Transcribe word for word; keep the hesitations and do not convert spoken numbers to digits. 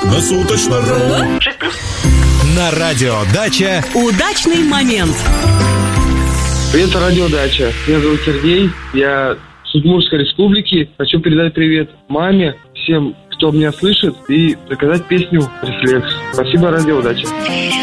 на суточно.ру. На радио Дача. Удачный момент. Привет, радио Дача. Меня зовут Сергей. Я с Удмуртской республики. Хочу передать привет маме, всем, кто меня слышит, и заказать песню «Рефлекс». Спасибо, радио Дача.